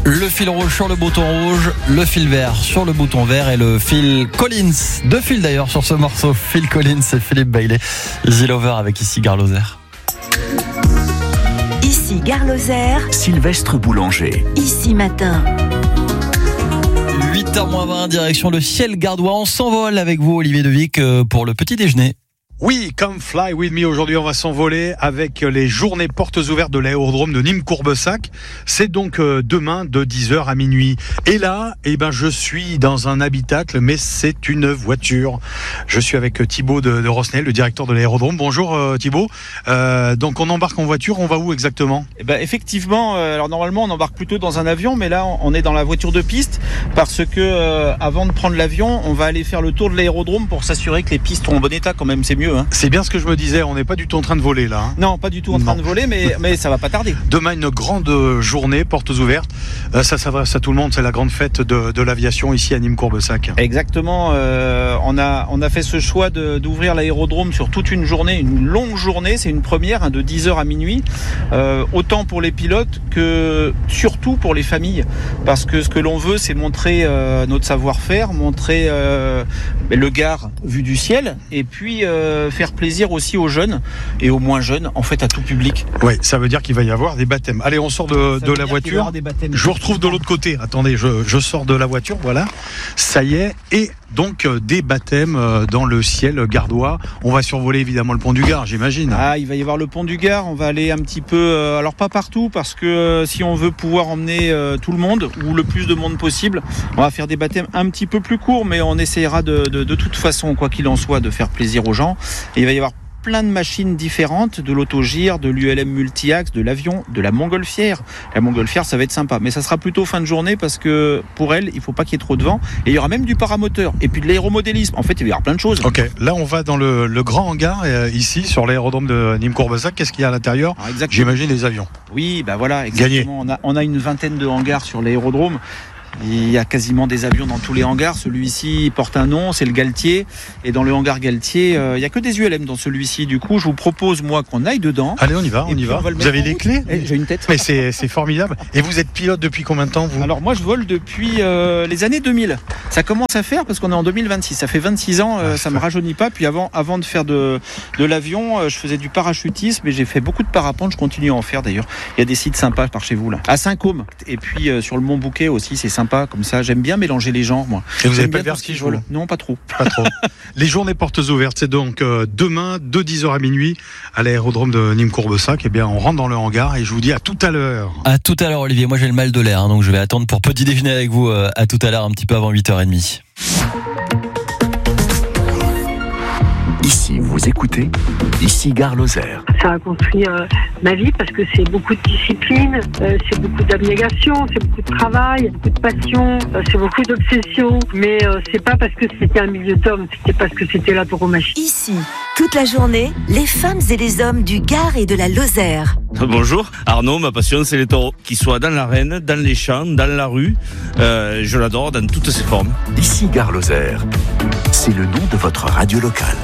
Le fil rouge sur le bouton rouge, le fil vert sur le bouton vert et le fil Collins. Deux fils d'ailleurs sur ce morceau, Phil Collins et Philippe Bailey. Easy Lover avec ici Gare Lozère. Ici Gare Lozère, Sylvestre Boulanger. Ici Matin. 8h20, direction le ciel gardois. On s'envole avec vous, Olivier Devic, pour le petit déjeuner. Oui, come fly with me. Aujourd'hui, on va s'envoler avec les journées portes ouvertes de l'aérodrome de Nîmes-Courbessac. C'est donc demain de 10h à minuit. Et là, je suis dans un habitacle, mais c'est une voiture. Je suis avec Thibaut de Rosnel, le directeur de l'aérodrome. Bonjour Thibaut. Donc on embarque en voiture, on va où exactement ? Effectivement, alors normalement on embarque plutôt dans un avion, mais là on est dans la voiture de piste parce que avant de prendre l'avion, on va aller faire le tour de l'aérodrome pour s'assurer que les pistes sont en bon état quand même, c'est mieux. C'est bien ce que je me disais, on n'est pas du tout en train de voler là. Non, pas du tout en train de voler, mais ça va pas tarder. Demain, une grande journée, portes ouvertes. Ça s'adresse à tout le monde, c'est la grande fête de l'aviation ici à Nîmes-Courbessac. Exactement, on a fait ce choix d'ouvrir l'aérodrome sur toute une journée, une longue journée, c'est une première, de 10h à minuit, autant pour les pilotes que surtout pour les familles, parce que ce que l'on veut, c'est montrer notre savoir-faire, montrer le Gard vu du ciel, et puis faire plaisir aussi aux jeunes et aux moins jeunes, en fait à tout public. Oui, ça veut dire qu'il va y avoir des baptêmes. Allez, on sort de la voiture. Je vous retrouve de l'autre côté. Attendez, je sors de la voiture, voilà. Ça y est, et donc des baptêmes dans le ciel gardois. On va survoler évidemment le pont du Gard, j'imagine. Ah, il va y avoir le pont du Gard. On va aller un petit peu, alors pas partout, parce que si on veut pouvoir emmener tout le monde ou le plus de monde possible, on va faire des baptêmes un petit peu plus courts, mais on essaiera de toute façon, quoi qu'il en soit, de faire plaisir aux gens. Et il va y avoir plein de machines différentes, de l'autogire, de l'ULM multi-axe, de l'avion, de la montgolfière. La montgolfière, ça va être sympa, mais ça sera plutôt fin de journée parce que pour elle, il faut pas qu'il y ait trop de vent. Et il y aura même du paramoteur et puis de l'aéromodélisme. En fait, il va y avoir plein de choses. Ok, là on va dans le grand hangar ici sur l'aérodrome de Nîmes-Courbessac. Qu'est-ce qu'il y a à l'intérieur ? J'imagine les avions. Oui, voilà, exactement. On a une vingtaine de hangars sur l'aérodrome. Il y a quasiment des avions dans tous les hangars. Celui-ci porte un nom, c'est le Galtier. Et dans le hangar Galtier, il n'y a que des ULM dans celui-ci. Du coup, je vous propose, moi, qu'on aille dedans. Allez, on y va. Vous avez les clés ? J'ai une tête. Mais c'est formidable. Et vous êtes pilote depuis combien de temps, vous ? Alors, moi, je vole depuis les années 2000. Ça commence à faire parce qu'on est en 2026. Ça fait 26 ans, ça ne me rajeunit pas. Puis avant de faire de l'avion, je faisais du parachutisme et j'ai fait beaucoup de parapente. Je continue à en faire d'ailleurs. Il y a des sites sympas par chez vous, là. À Saint-Côme. Et puis sur le Mont Bouquet aussi, c'est sympa comme ça. J'aime bien mélanger les genres, moi. Et vous n'avez pas de vertige, vous ? Non, pas trop. Pas trop. Les journées portes ouvertes, c'est donc demain de 10h à minuit à l'aérodrome de Nîmes-Courbessac. On rentre dans le hangar et je vous dis à tout à l'heure. À tout à l'heure, Olivier. Moi, j'ai le mal de l'air, donc je vais attendre pour petit déjeuner avec vous à tout à l'heure, un petit peu avant 8h30. Ici, vous écoutez, ici Gare Lozère. Ça a construit ma vie parce que c'est beaucoup de discipline, c'est beaucoup d'abnégation, c'est beaucoup de travail, beaucoup de passion, c'est beaucoup d'obsession. Mais c'est pas parce que c'était un milieu d'hommes, c'était parce que c'était la tauromachie. Ici, toute la journée, les femmes et les hommes du Gard et de la Lozère. Bonjour, Arnaud, ma passion c'est les taureaux. Qu'ils soient dans l'arène, dans les champs, dans la rue, je l'adore dans toutes ses formes. Ici Gare Lozère, c'est le nom de votre radio locale.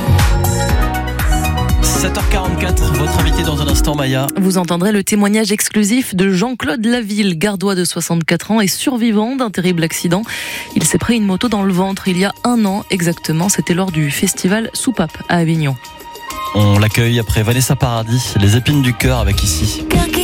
7h44, votre invité dans un instant, Maya. Vous entendrez le témoignage exclusif de Jean-Claude Laville, gardois de 64 ans et survivant d'un terrible accident. Il s'est pris une moto dans le ventre il y a 1 an exactement. C'était lors du festival Soupape à Avignon. On l'accueille après Vanessa Paradis, Les épines du cœur avec ici.